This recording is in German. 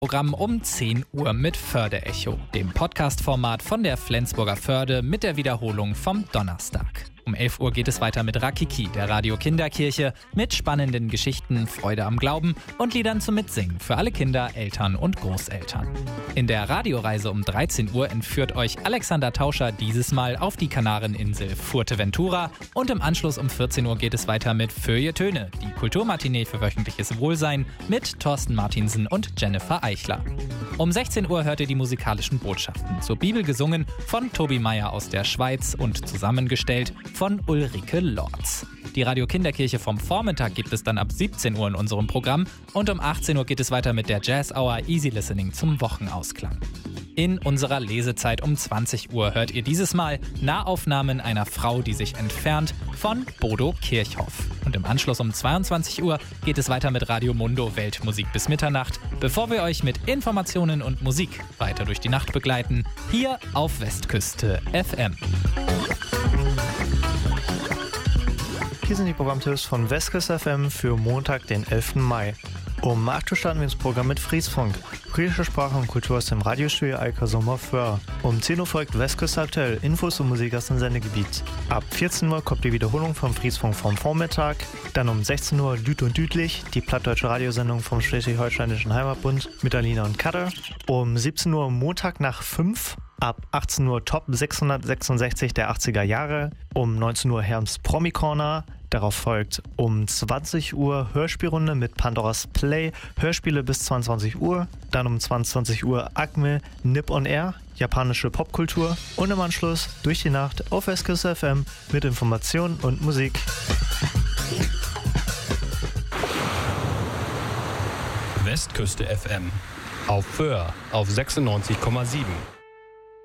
Programm um 10 Uhr mit Förde-Echo, dem Podcast-Format von der Flensburger Förde mit der Wiederholung vom Donnerstag. Um 11 Uhr geht es weiter mit Rakiki, der Radio-Kinderkirche, mit spannenden Geschichten, Freude am Glauben und Liedern zum Mitsingen für alle Kinder, Eltern und Großeltern. In der Radioreise um 13 Uhr entführt euch Alexander Tauscher dieses Mal auf die Kanareninsel Fuerteventura und im Anschluss um 14 Uhr geht es weiter mit Feuilletöne, die Kulturmatinee für wöchentliches Wohlsein mit Thorsten Martinsen und Jennifer Eichler. Um 16 Uhr hört ihr die musikalischen Botschaften zur Bibel gesungen von Tobi Meyer aus der Schweiz und zusammengestellt von Ulrike Lorz. Die Radio-Kinderkirche vom Vormittag gibt es dann ab 17 Uhr in unserem Programm und um 18 Uhr geht es weiter mit der Jazz Hour Easy Listening zum Wochenausklang. In unserer Lesezeit um 20 Uhr hört ihr dieses Mal Nahaufnahmen einer Frau, die sich entfernt von Bodo Kirchhoff. Und im Anschluss um 22 Uhr geht es weiter mit Radio Mundo Weltmusik bis Mitternacht, bevor wir euch mit Informationen und Musik weiter durch die Nacht begleiten, hier auf Westküste FM. Hier sind die Programmtipps von Westküste FM für Montag, den 11. Mai. Um 8 Uhr starten wir das Programm mit Friesfunk. Friesische Sprache und Kultur aus dem Radiostudio Eika Sommer Föhr. Um 10 Uhr folgt Westküste aktuell, Infos und Musik aus dem Sendegebiet. Ab 14 Uhr kommt die Wiederholung vom Friesfunk vom Vormittag. Dann um 16 Uhr Lüt und Düdlich, die plattdeutsche Radiosendung vom Schleswig-Holsteinischen Heimatbund mit Alina und Kader. Um 17 Uhr Montag nach 5. Ab 18 Uhr Top 666 der 80er Jahre. Um 19 Uhr Herms Promi Corner. Darauf folgt um 20 Uhr Hörspielrunde mit Pandoras Play, Hörspiele bis 22 Uhr. Dann um 22 Uhr Acme Nip on Air, japanische Popkultur. Und im Anschluss durch die Nacht auf Westküste FM mit Informationen und Musik. Westküste FM auf Föhr auf 96,7.